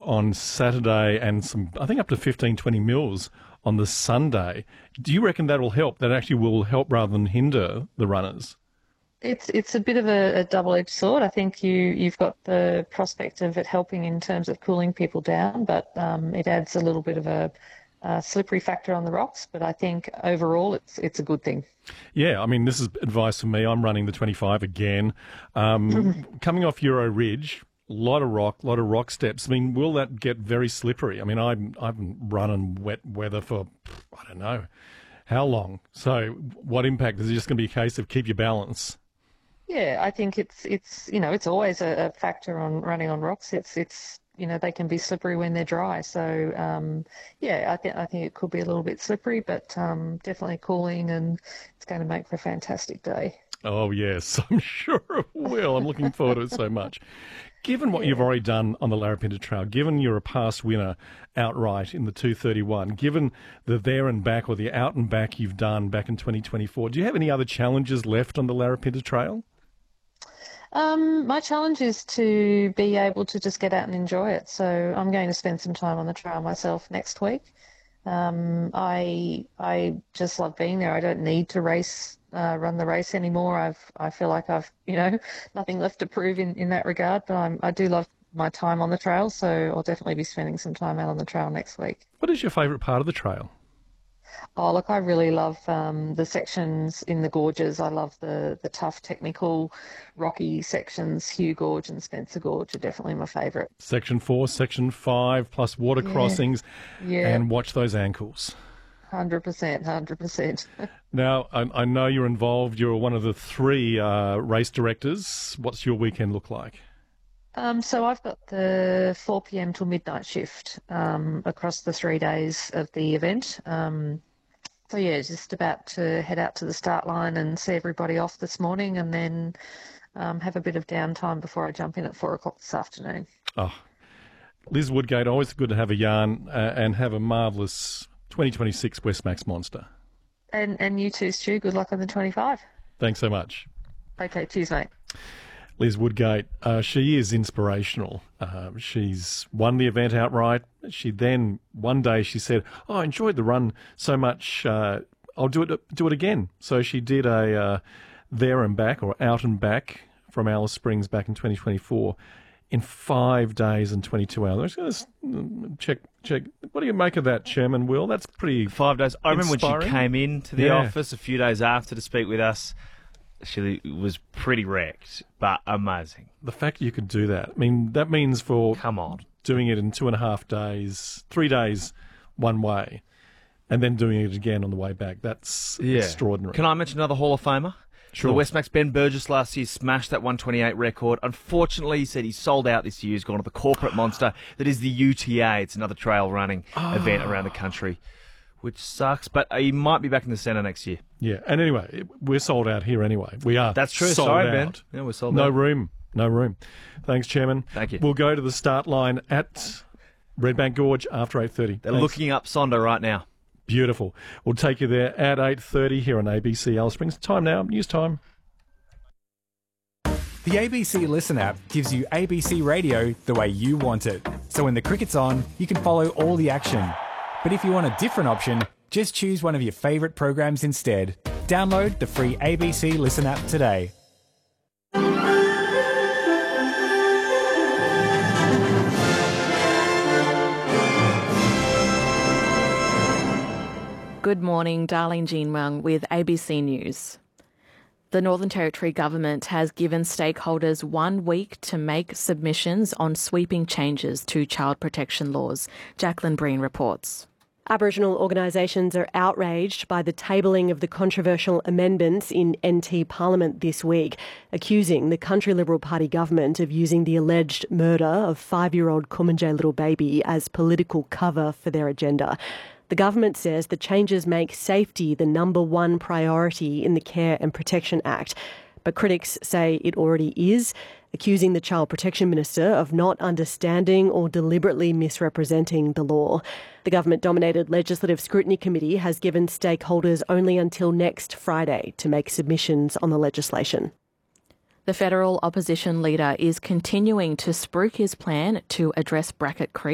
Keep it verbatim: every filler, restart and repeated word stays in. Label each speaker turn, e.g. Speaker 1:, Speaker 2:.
Speaker 1: on Saturday and some, I think up to fifteen, twenty mils on the Sunday. Do you reckon that will help? That actually will help rather than hinder the runners?
Speaker 2: It's it's a bit of a, a double-edged sword. I think you, you've got the prospect of it helping in terms of cooling people down, but um, it adds a little bit of a, a slippery factor on the rocks. But I think overall it's it's a good thing.
Speaker 1: Yeah, I mean, this is advice from me. I'm running the twenty-five again. Um, coming off Euro Ridge, a lot of rock, a lot of rock steps. I mean, will that get very slippery? I mean, I'm, I haven't run in wet weather for, I don't know, how long. So what impact? Is it just going to be a case of keep your balance?
Speaker 2: Yeah, I think it's it's you know it's always a, a factor on running on rocks. It's it's you know they can be slippery when they're dry. So um, yeah, I think I think it could be a little bit slippery, but um, definitely cooling, and it's going to make for a fantastic day.
Speaker 1: Oh yes, I'm sure it will. I'm looking forward to it so much. Given what
Speaker 2: Yeah.
Speaker 1: you've already done on the Larapinta Trail, given you're a past winner outright in the two thirty-one, given the there and back or the out and back you've done back in twenty twenty-four, do you have any other challenges left on the Larapinta Trail?
Speaker 2: Um, my challenge is to be able to just get out and enjoy it. So I'm going to spend some time on the trail myself next week. Um, I I just love being there. I don't need to race, uh, run the race anymore. I've I feel like I've you know nothing left to prove in, in that regard. But I'm I do love my time on the trail, so I'll definitely be spending some time out on the trail next week.
Speaker 1: What is your favourite part of the trail?
Speaker 2: Oh, look, I really love um, the sections in the gorges. I love the, the tough, technical, rocky sections. Hugh Gorge and Spencer Gorge are definitely my favourite.
Speaker 1: Section four, section five, plus water
Speaker 2: Yeah.
Speaker 1: crossings,
Speaker 2: Yeah,
Speaker 1: and watch those ankles.
Speaker 2: one hundred percent, one hundred percent.
Speaker 1: Now, I, I know you're involved. You're one of the three uh, race directors. What's your weekend look like?
Speaker 2: Um, so I've got the four p.m. till midnight shift um, across the three days of the event. Um, so yeah, just about to head out to the start line and see everybody off this morning, and then um, have a bit of downtime before I jump in at four o'clock this afternoon.
Speaker 1: Oh, Liz Woodgate, always good to have a yarn uh, and have a marvellous twenty twenty-six Westmax Monster.
Speaker 2: And and you too, Stu. Good luck on the twenty-five.
Speaker 1: Thanks so much.
Speaker 2: Okay, cheers, mate.
Speaker 1: Liz Woodgate, uh, she is inspirational. Uh, she's won the event outright. She then, one day she said, oh, I enjoyed the run so much, uh, I'll do it do it again. So she did a uh, there and back, or out and back, from Alice Springs back in twenty twenty-four in five days and twenty-two hours. I'm just going to check, check. What do you make of that, Chairman Will? That's pretty
Speaker 3: Five days. I remember when
Speaker 1: inspiring.
Speaker 3: she came into the
Speaker 1: Yeah.
Speaker 3: office a few days after to speak with us. She was pretty wrecked, but amazing.
Speaker 1: The fact you could do that. I mean, that means for
Speaker 3: Come on.
Speaker 1: doing it in two and a half days, three days one way, and then doing it again on the way back. That's extraordinary.
Speaker 3: Can I mention another Hall of Famer?
Speaker 1: Sure.
Speaker 3: The Westmax Ben Burgess last year smashed that one twenty-eight record. Unfortunately, he said he sold out this year. He's gone to the corporate monster that is the U T A. It's another trail running event around the country, which sucks, but he might be back in the centre next year.
Speaker 1: Yeah, and anyway, we're sold out here anyway. We are.
Speaker 3: That's true.
Speaker 1: Sold
Speaker 3: Sorry,
Speaker 1: out.
Speaker 3: Ben. Yeah, we're sold
Speaker 1: no
Speaker 3: out.
Speaker 1: room. No room. Thanks, Chairman.
Speaker 3: Thank you.
Speaker 1: We'll go to the start line at Redbank Gorge after eight thirty.
Speaker 3: They're looking up Sonder right now.
Speaker 1: Beautiful. We'll take you there at eight thirty here on A B C Alice Springs. Time now, news time.
Speaker 4: The A B C Listen app gives you A B C radio the way you want it. So when the cricket's on, you can follow all the action. But if you want a different option, just choose one of your favourite programs instead. Download the free A B C Listen app today.
Speaker 5: Good morning, Darlene Jean Mung with A B C News. The Northern Territory Government has given stakeholders one week to make submissions on sweeping changes to child protection laws. Jacqueline Breen reports.
Speaker 6: Aboriginal organisations are outraged by the tabling of the controversial amendments in N T Parliament this week, accusing the Country Liberal Party government of using the alleged murder of five-year-old Kumanjay little baby as political cover for their agenda. The government says the changes make safety the number one priority in the Care and Protection Act. But critics say it already is, accusing the Child Protection Minister of not understanding or deliberately misrepresenting the law. The government-dominated Legislative Scrutiny Committee has given stakeholders only until next Friday to make submissions on the legislation.
Speaker 5: The federal opposition leader is continuing to spruik his plan to address bracket creep.